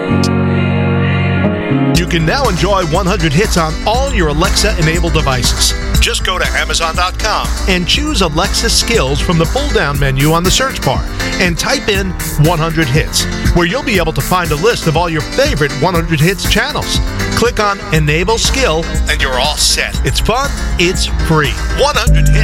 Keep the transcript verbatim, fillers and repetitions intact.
You can now enjoy one hundred hits on all your Alexa-enabled devices. Just go to Amazon dot com and choose Alexa Skills from the pull-down menu on the search bar and type in one hundred hits, where you'll be able to find a list of all your favorite one hundred hits channels. Click on Enable Skill and you're all set. It's fun, it's free. one hundred hits.